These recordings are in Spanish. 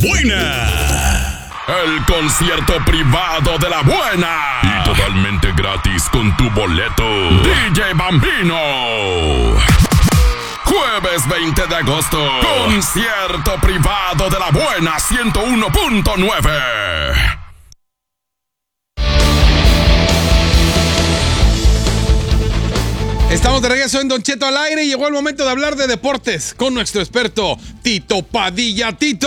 Buena. El concierto privado de la buena. Y totalmente gratis con tu boleto. DJ Bambino. Jueves 20 de agosto. Concierto privado de la buena 101.9. Estamos de regreso en Don Cheto al aire y llegó el momento de hablar de deportes con nuestro experto Tito Padilla. ¡Tito!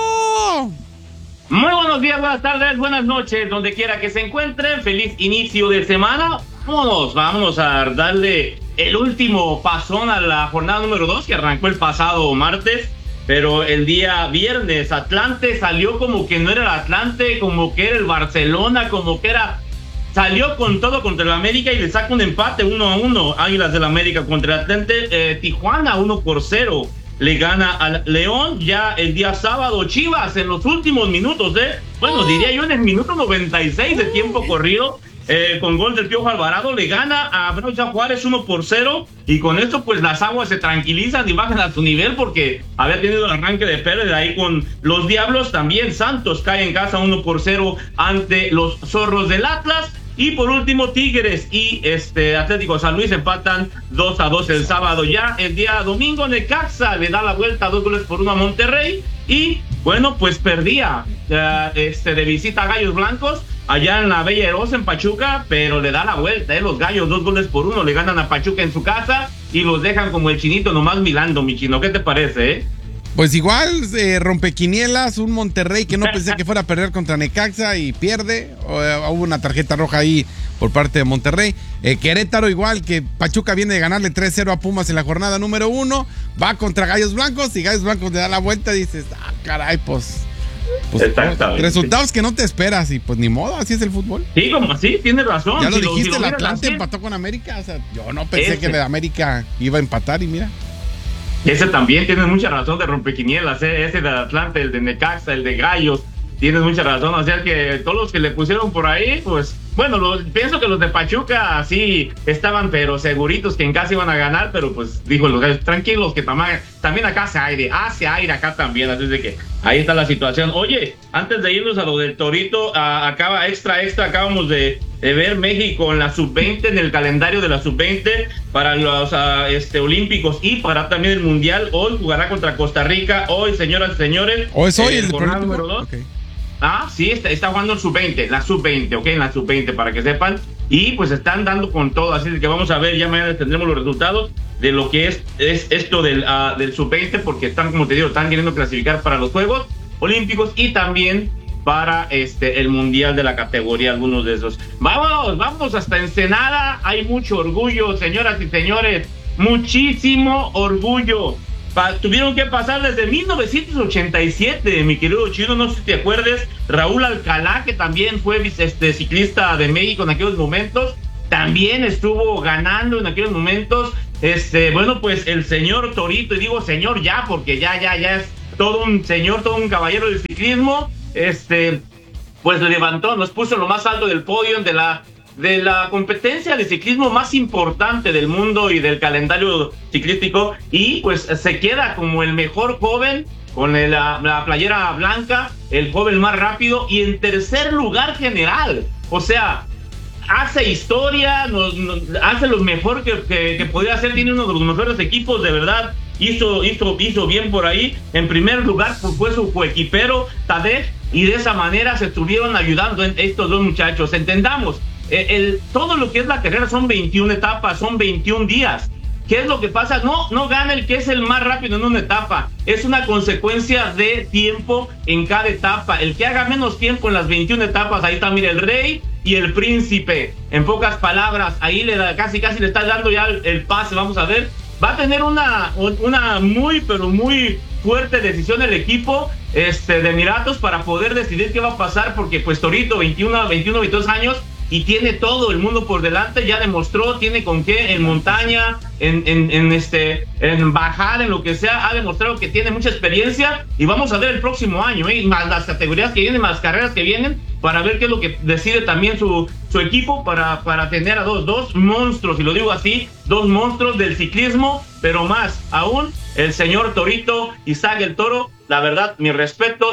Muy buenos días, buenas tardes, buenas noches, donde quiera que se encuentren. Feliz inicio de semana. Vámonos a darle el último pasón a la jornada número 2 que arrancó el pasado martes. Pero el día viernes Atlante salió como que no era el Atlante, como que era el Barcelona, como que era... Salió con todo contra el América y le saca un empate 1-1. Águilas del América contra el Atlante. Tijuana 1-0. Le gana al León. Ya el día sábado Chivas en los últimos minutos, bueno, diría yo en el minuto 96 de tiempo corrido, con gol del Piojo Alvarado, le gana a Brocha Juárez 1-0. Y con esto pues las aguas se tranquilizan y bajan a su nivel porque había tenido el arranque de pérdida ahí con los Diablos. También Santos cae en casa 1-0 ante los Zorros del Atlas. Y por último, Tigres y Atlético San Luis empatan 2-2 el sábado. Ya el día domingo, Necaxa le da la vuelta 2-1 a Monterrey. Y bueno, pues perdía de visita a Gallos Blancos allá en la Bella Erosa en Pachuca, pero le da la vuelta, los Gallos 2-1 le ganan a Pachuca en su casa y los dejan como el chinito nomás mirando, mi chino. ¿Qué te parece, Pues igual, rompequinielas, un Monterrey que no pensé que fuera a perder contra Necaxa y pierde. Hubo una tarjeta roja ahí por parte de Monterrey. Querétaro igual, que Pachuca viene de ganarle 3-0 a Pumas en la jornada número 1. Va contra Gallos Blancos y Gallos Blancos le da la vuelta y dices, caray, pues resultados que no te esperas y pues ni modo, así es el fútbol. Sí, como así, tienes razón. Ya lo dijiste, el Atlante empató con América. O sea, yo no pensé que el América iba a empatar y mira. Ese también, tienes mucha razón de rompequinielas, ese de Atlante, el de Necaxa, el de Gallos, tienes mucha razón, o sea que todos los que le pusieron por ahí, pues, bueno, pienso que los de Pachuca sí estaban, pero seguritos que en casa iban a ganar, pero pues, dijo los Gallos, tranquilos que también acá hace aire acá también, así de que ahí está la situación. Oye, antes de irnos a lo del Torito, acabamos de ver México en la sub-20, en el calendario de la sub-20 para los olímpicos y para también el mundial. Hoy jugará contra Costa Rica. Hoy, señoras y señores, hoy es hoy el jornada número 2. Okay. Sí, está jugando el sub-20, la sub-20, ok, en la sub-20 para que sepan. Y pues están dando con todo, así que vamos a ver, ya mañana tendremos los resultados de lo que es esto del sub-20, porque están, como te digo, están queriendo clasificar para los Juegos Olímpicos y también para el mundial de la categoría, algunos de esos. Vámonos hasta Ensenada. Hay mucho orgullo, señoras y señores, muchísimo orgullo. Tuvieron que pasar desde 1987, mi querido Chino, no sé si te acuerdes. Raúl Alcalá, que también fue ciclista de México en aquellos momentos, también estuvo ganando en aquellos momentos. Bueno, pues el señor Torito, y digo señor ya, porque ya es todo un señor, todo un caballero del ciclismo. Pues levantó, nos puso lo más alto del podio de la competencia de ciclismo más importante del mundo y del calendario ciclístico, y pues se queda como el mejor joven con la playera blanca, el joven más rápido y en tercer lugar general. O sea, hace historia, hace lo mejor que podía hacer, tiene uno de los mejores equipos, de verdad. Hizo bien por ahí. En primer lugar pues fue su coequipero Tadej, y de esa manera se estuvieron ayudando estos dos muchachos. Entendamos, todo lo que es la carrera son 21 etapas, son 21 días. ¿Qué es lo que pasa? No gana el que es el más rápido en una etapa, es una consecuencia de tiempo en cada etapa. El que haga menos tiempo en las 21 etapas, ahí está, mira, el rey y el príncipe. En pocas palabras, ahí casi le está dando ya el pase. Vamos a ver, va a tener una muy, pero muy fuerte decisión el equipo de Emiratos para poder decidir qué va a pasar, porque pues Torito, 22 años, y tiene todo el mundo por delante, ya demostró, tiene con qué en montaña, en bajar, en lo que sea, ha demostrado que tiene mucha experiencia, y vamos a ver el próximo año, más las categorías que vienen, más carreras que vienen, para ver qué es lo que decide también su equipo para tener a dos monstruos, y lo digo así, dos monstruos del ciclismo, pero más aún, el señor Torito, Isaac el Toro. La verdad, mis respetos,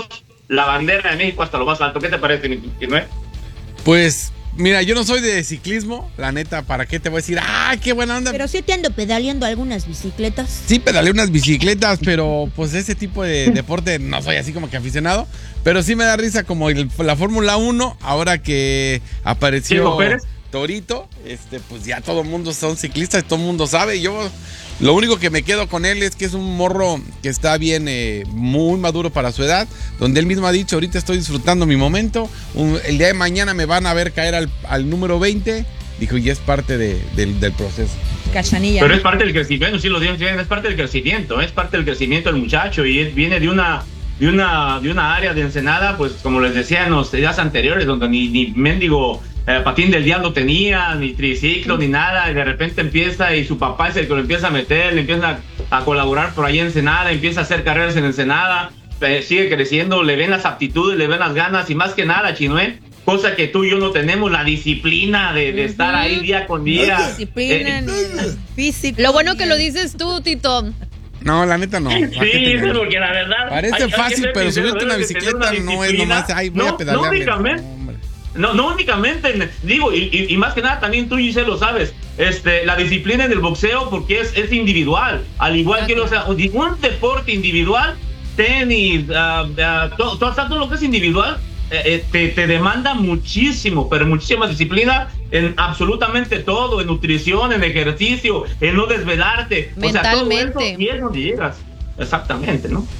la bandera de México hasta lo más alto. ¿Qué te parece, Noé? Pues, mira, yo no soy de ciclismo, la neta, ¿para qué te voy a decir? Qué buena onda! Pero sí te ando pedaleando algunas bicicletas. Sí, pedaleé unas bicicletas, pero pues ese tipo de deporte no soy así como que aficionado. Pero sí me da risa como la Fórmula 1, ahora que apareció Torito, pues ya todo el mundo son ciclistas, todo el mundo sabe. Yo lo único que me quedo con él es que es un morro que está bien, muy maduro para su edad, donde él mismo ha dicho, ahorita estoy disfrutando mi momento, el día de mañana me van a ver caer al número 20, dijo, y es parte del proceso. Cachanilla. Pero es parte del crecimiento, sí lo digo, es parte del crecimiento del muchacho, y él viene de una área de Ensenada, pues como les decía en los días anteriores, donde ni mendigo patín del diablo tenía, ni triciclo, ni nada, y de repente empieza, y su papá es el que lo empieza a meter, le empieza a colaborar por ahí en Ensenada, empieza a hacer carreras en Ensenada, sigue creciendo, le ven las aptitudes, le ven las ganas, y más que nada, Chinoé, cosa que tú y yo no tenemos, la disciplina de estar ahí día con día. Disciplina, físico. Lo bueno que lo dices tú, Tito. No, la neta no. Sí, porque la verdad... Parece fácil, pero subirte una bicicleta no es nomás, voy a pedalear. No únicamente, digo, y más que nada también tú, Giselle, lo sabes, la disciplina en el boxeo, porque es individual, al igual que un deporte individual, tenis, todo lo que es individual, te demanda muchísimo, pero muchísima disciplina en absolutamente todo, en nutrición, en ejercicio, en no desvelarte, mentalmente. O sea, todo eso, y es donde llegas, exactamente, ¿no?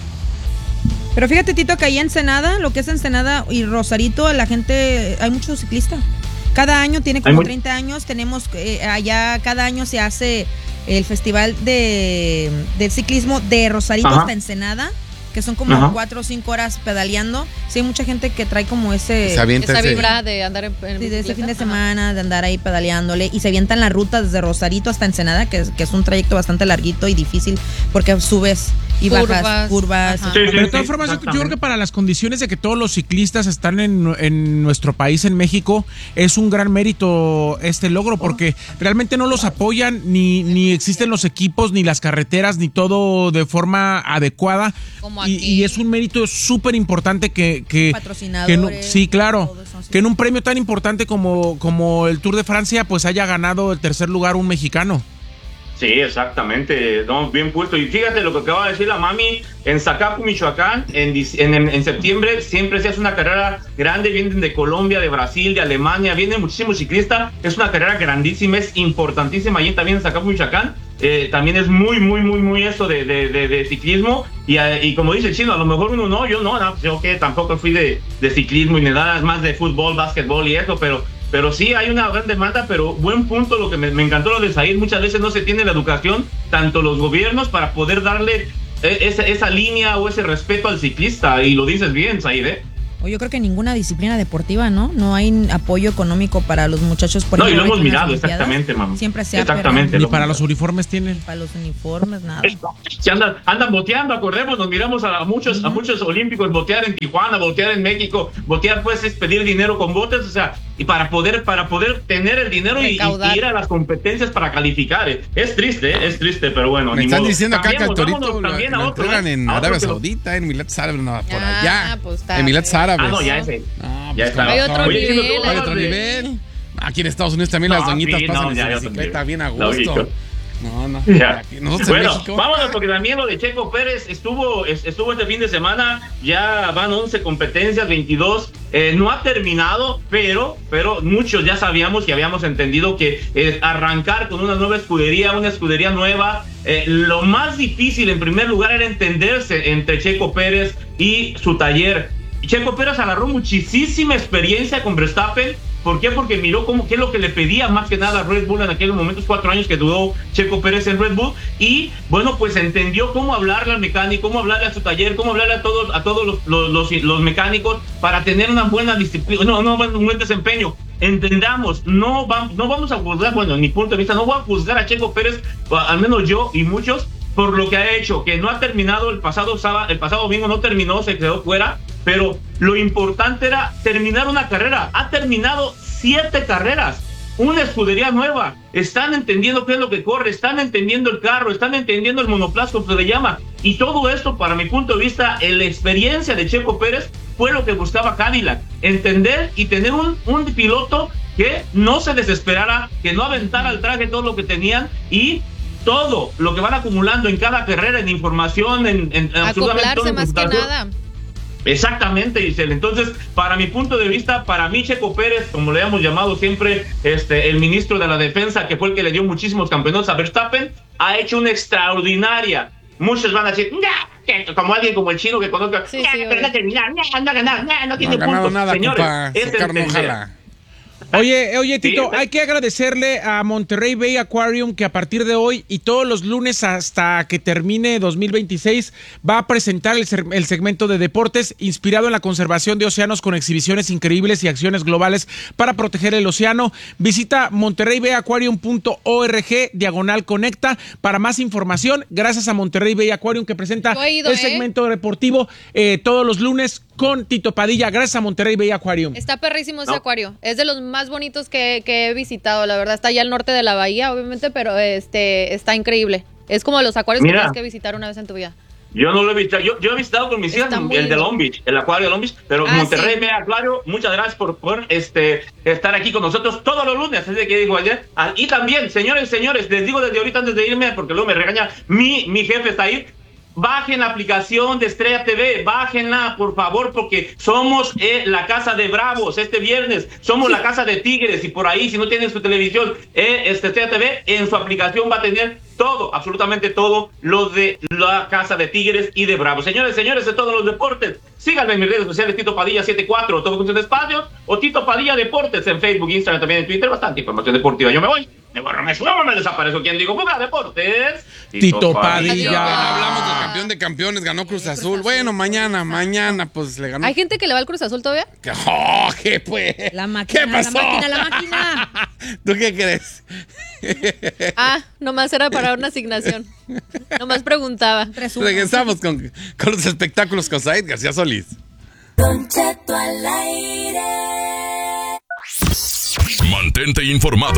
Pero fíjate, Tito, que ahí en Ensenada, lo que es Ensenada y Rosarito, la gente, hay muchos ciclistas. Cada año, tiene como 30 años, tenemos allá, cada año se hace el festival del ciclismo de Rosarito hasta Ensenada, que son como 4 o 5 horas pedaleando. Sí, hay mucha gente que trae como esa vibra de andar en de ese fin de semana, de andar ahí pedaleándole, y se avientan la ruta desde Rosarito hasta Ensenada, que es un trayecto bastante larguito y difícil, porque subes y bajas curvas. Pero de todas formas, yo creo que para las condiciones de que todos los ciclistas están en nuestro país, en México, es un gran mérito este logro, porque realmente no los apoyan, ni existen los equipos, ni las carreteras, ni todo de forma adecuada. Y es un mérito súper importante que patrocinadores. Sí, claro. Que en un premio tan importante como el Tour de Francia, pues haya ganado el tercer lugar un mexicano. Sí, exactamente, no, bien puesto. Y fíjate lo que acaba de decir la mami, en Zacapu, Michoacán, en septiembre siempre se hace una carrera grande, vienen de Colombia, de Brasil, de Alemania, vienen muchísimos ciclistas, es una carrera grandísima, es importantísima, allí también en Zacapu, Michoacán, también es muy eso de ciclismo, y como dice el Chino, a lo mejor yo que tampoco fui de ciclismo y nada, es más de fútbol, básquetbol y eso, pero sí hay una gran demanda, pero buen punto lo que me encantó lo de Said, muchas veces no se tiene la educación, tanto los gobiernos, para poder darle esa línea o ese respeto al ciclista, y lo dices bien, Said, Yo creo que ninguna disciplina deportiva, ¿no? hay apoyo económico para los muchachos. Por ejemplo, y lo hemos mirado, exactamente, mamá. Siempre se ha exactamente. Ni para los uniformes tienen. Para los uniformes, nada. Se andan boteando, acordemos, nos miramos a muchos olímpicos botear en Tijuana, botear en México, botear pues es pedir dinero con botes, o sea, y para poder tener el dinero y ir a las competencias para calificar. Es triste, pero bueno. Me están diciendo acá que el Torito lo entregan en Arabia Saudita, en Emiratos Árabes, por allá. Pues Emiratos Árabes. No, ya ese. Ya está. Hay otro nivel. Hay otro nivel. Aquí en Estados Unidos también las doñitas pasan en bicicleta bien a gusto. No. Nosotros bueno, en México, vámonos, porque también lo de Checo Pérez estuvo este fin de semana. Ya van 11 competencias, 22. No ha terminado, pero muchos ya sabíamos y habíamos entendido que arrancar con una nueva escudería, nueva. Lo más difícil, en primer lugar, era entenderse entre Checo Pérez y su taller. Checo Pérez agarró muchísima experiencia con Verstappen. ¿Por qué? Porque miró qué es lo que le pedía más que nada a Red Bull en aquellos momentos, 4 años que duró Checo Pérez en Red Bull, y bueno, pues entendió cómo hablarle al mecánico, cómo hablarle a su taller, cómo hablarle a todos los mecánicos para tener una buena disciplina, un buen desempeño. Entendamos, no vamos a juzgar, bueno, en mi punto de vista, no voy a juzgar a Checo Pérez, al menos yo y muchos, por lo que ha hecho, que no ha terminado el pasado domingo, no terminó, se quedó fuera, pero lo importante era terminar una carrera. Ha terminado 7 carreras. una escudería nueva, están entendiendo qué es lo que corre, están entendiendo el carro, están entendiendo el monoplaza, como se le llama, y todo esto, para mi punto de vista, la experiencia de Checo Pérez fue lo que buscaba Cadillac, entender y tener un piloto que no se desesperara, que no aventara al traje todo lo que tenían, y todo lo que van acumulando en cada carrera, en información, en absolutamente todo, acoplarse más que nada. Exactamente, Giselle. Entonces, para mi punto de vista, para mí Checo Pérez, como le hemos llamado siempre, el ministro de la defensa, que fue el que le dio muchísimos campeonatos a Verstappen, ha hecho una extraordinaria. Muchos van a decir, como alguien como el chino que conozca, pero no terminar, no tiene puntos. Nada, señores, compa, es entender. Oye, Tito, hay que agradecerle a Monterrey Bay Aquarium que a partir de hoy y todos los lunes hasta que termine 2026 va a presentar el segmento de deportes inspirado en la conservación de océanos con exhibiciones increíbles y acciones globales para proteger el océano. Visita monterreybayaquarium.org/conecta para más información. Gracias a Monterrey Bay Aquarium que presenta el segmento deportivo todos los lunes con Tito Padilla. Gracias a Monterrey Bay Aquarium. Está perrísimo ese acuario. Es de los más bonitos que he visitado, la verdad. Está allá al norte de la bahía, obviamente, pero está increíble. Es como los acuarios que tienes que visitar una vez en tu vida. Yo no lo he visitado. Yo he visitado con mis hijas el de Long Beach, el acuario de Long Beach, pero Monterrey Bay Aquario, muchas gracias por estar aquí con nosotros todos los lunes, es de que digo ayer. Y también, señores, les digo desde ahorita antes de irme, porque luego me regaña mi jefe está ahí. Bajen la aplicación de Estrella TV, bájenla, por favor, porque somos la casa de Bravos este viernes, somos la casa de Tigres, y por ahí, si no tienen su televisión, Estrella TV, en su aplicación va a tener todo, absolutamente todo, lo de la casa de Tigres y de Bravos. Señores, de todos los deportes, síganme en mis redes sociales, Tito Padilla 74, todo función de espacios, o Tito Padilla Deportes en Facebook, Instagram, también en Twitter, bastante información deportiva. Yo me voy. Me desaparezco. ¿Quién digo? Fuga Deportes. Tito Padilla. Hablamos del campeón de campeones, ganó Cruz Azul. Bueno, mañana, pues le ganó. ¿Hay gente que le va al Cruz Azul todavía? ¿Qué pues? La máquina, ¿Qué pasó? la máquina. ¿Tú qué crees? Nomás era para una asignación. Nomás preguntaba. Regresamos con los espectáculos con Said García Solís. Don Cheto al aire. Mantente informado.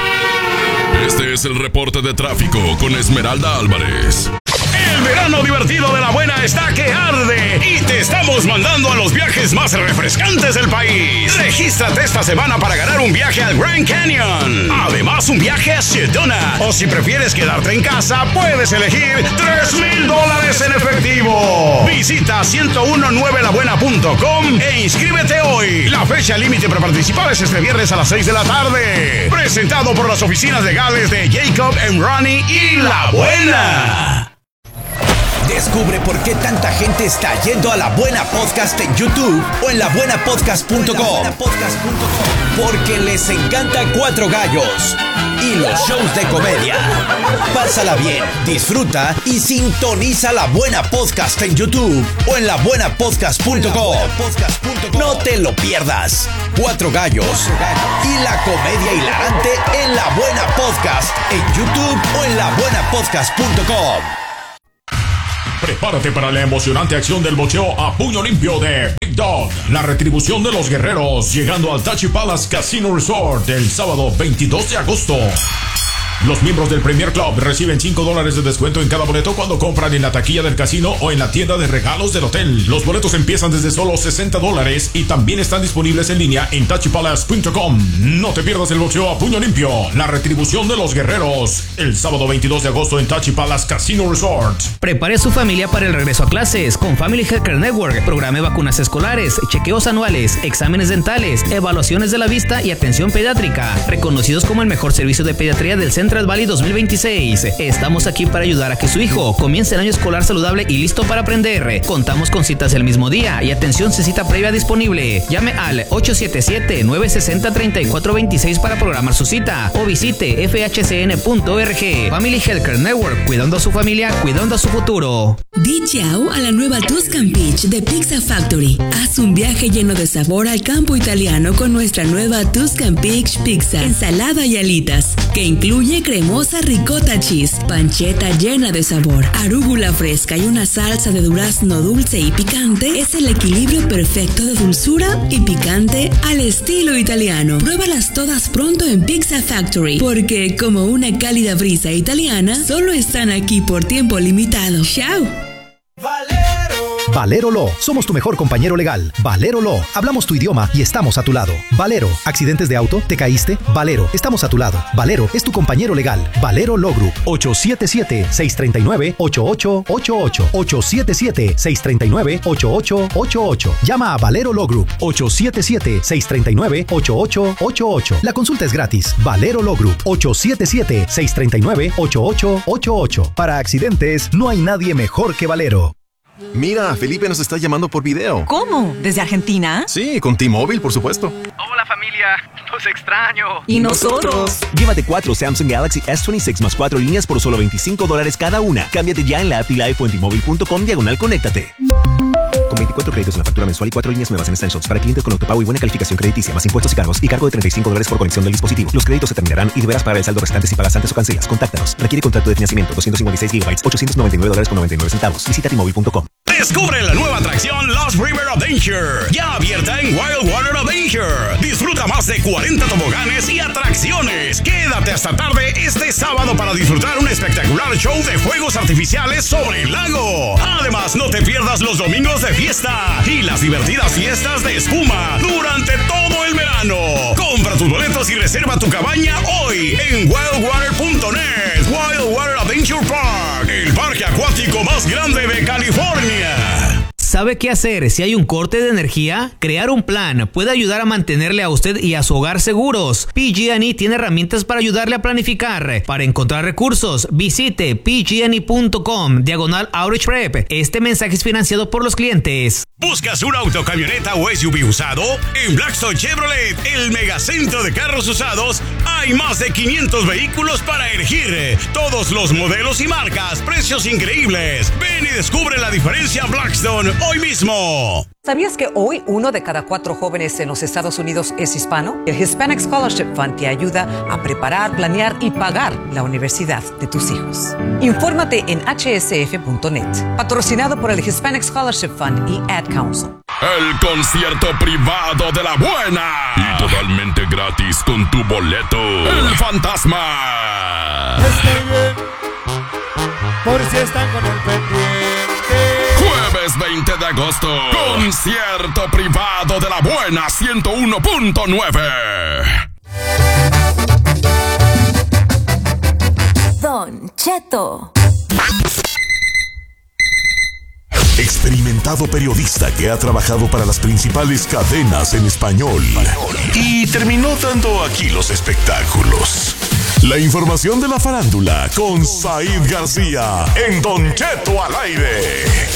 Este es el reporte de tráfico con Esmeralda Álvarez. El verano divertido de la buena está que arde y te estamos mandando a los viajes más refrescantes del país. Regístrate esta semana para ganar un viaje al Grand Canyon. Además, un viaje a Sedona. O si prefieres quedarte en casa, puedes elegir $3,000 en efectivo. Visita 1019labuena.com e inscríbete hoy. La fecha límite para participar es este viernes a las 6 de la tarde. Presentado por las oficinas legales de Jacob & Ronnie y La Buena. Descubre por qué tanta gente está yendo a La Buena Podcast en YouTube o en labuenapodcast.com. Porque les encanta Cuatro Gallos y los shows de comedia. Pásala bien, disfruta y sintoniza La Buena Podcast en YouTube o en labuenapodcast.com. No te lo pierdas. Cuatro Gallos y la comedia hilarante en La Buena Podcast en YouTube o en labuenapodcast.com. Prepárate para la emocionante acción del boxeo a puño limpio de Big Dog. La retribución de los guerreros llegando al Tachi Palace Casino Resort el sábado 22 de agosto. Los miembros del Premier Club reciben $5 de descuento en cada boleto cuando compran en la taquilla del casino o en la tienda de regalos del hotel. Los boletos empiezan desde solo $60 y también están disponibles en línea en tachipalace.com. No te pierdas el boxeo a puño limpio, la retribución de los guerreros, el sábado 22 de agosto en Tachi Palace Casino Resort. Prepare a su familia para el regreso a clases con Family Healthcare Network. Programa de vacunas escolares, chequeos anuales, exámenes dentales, evaluaciones de la vista y atención pediátrica. Reconocidos como el mejor servicio de pediatría del Central Valley 2026. Estamos aquí para ayudar a que su hijo comience el año escolar saludable y listo para aprender. Contamos con citas el mismo día y atención sin cita previa disponible. Llame al 877-960-3426 para programar su cita o visite fhcn.org. Family Healthcare Network, cuidando a su familia, cuidando a su futuro. Di ciao a la nueva Tuscan Beach de Pizza Factory. Haz un viaje lleno de sabor al campo italiano con nuestra nueva Tuscan Beach Pizza, ensalada y alitas, que incluye cremosa ricotta cheese, pancetta llena de sabor, arúgula fresca y una salsa de durazno dulce y picante. Es el equilibrio perfecto de dulzura y picante al estilo italiano. Pruébalas todas pronto en Pizza Factory, porque como una cálida brisa italiana, solo están aquí por tiempo limitado. ¡Chao! Valero Law, somos tu mejor compañero legal. Valero Law, hablamos tu idioma y estamos a tu lado. Valero, accidentes de auto, ¿te caíste? Valero, estamos a tu lado. Valero es tu compañero legal. Valero Law Group, 877-639-8888. 877-639-8888. Llama a Valero Law Group, 877-639-8888. La consulta es gratis. Valero Law Group, 877-639-8888. Para accidentes, no hay nadie mejor que Valero. Mira, Felipe nos está llamando por video. ¿Cómo? ¿Desde Argentina? Sí, con T-Mobile, por supuesto. Hola familia, los extraño. ¿Y nosotros? Llévate 4 Samsung Galaxy S26 más 4 líneas por solo $25 cada una. Cámbiate ya en la app T-Life o en T-Mobile.com/conéctate. Con 24 créditos en la factura mensual y 4 líneas nuevas en Essentials para clientes con autopago y buena calificación crediticia, más impuestos y cargos, y cargo de $35 por conexión del dispositivo. Los créditos se terminarán y deberás pagar el saldo restante si pagas antes o cancelas. Contáctanos. Requiere contrato de financiamiento, 256 GB, $899.99. Visita T-Mobile.com. Descubre la nueva atracción Lost River Adventure, ya abierta en Wild Water Adventure. Disfruta más de 40 toboganes y atracciones. Quédate hasta tarde este sábado para disfrutar un espectacular show de fuegos artificiales sobre el lago. Además, no te pierdas los domingos de fiesta y las divertidas fiestas de espuma durante todo el verano. Compra tus boletos y reserva tu cabaña hoy en wildwater.net. Wild Water Adventure Park, el parque acuático más grande de California. ¿Sabe qué hacer si hay un corte de energía? Crear un plan puede ayudar a mantenerle a usted y a su hogar seguros. PG&E tiene herramientas para ayudarle a planificar. Para encontrar recursos, visite pgne.com/outage prep. Este mensaje es financiado por los clientes. ¿Buscas un auto, camioneta o SUV usado? En Blackstone Chevrolet, el megacentro de carros usados, hay más de 500 vehículos para elegir. Todos los modelos y marcas, precios increíbles. Ven y descubre la diferencia Blackstone hoy mismo. ¿Sabías que hoy 1 de cada 4 jóvenes en los Estados Unidos es hispano? El Hispanic Scholarship Fund te ayuda a preparar, planear y pagar la universidad de tus hijos. Infórmate en hsf.net. Patrocinado por el Hispanic Scholarship Fund y Ad Council. El concierto privado de la buena. Y totalmente gratis con tu boleto. El Fantasma. Estoy bien, por si están con el pendiente. Jueves 20 de agosto. Concierto privado de la buena 101.9. Don Cheto. Experimentado periodista que ha trabajado para las principales cadenas en español y terminó dando aquí los espectáculos. La información de la farándula con Said García en Don Cheto al aire.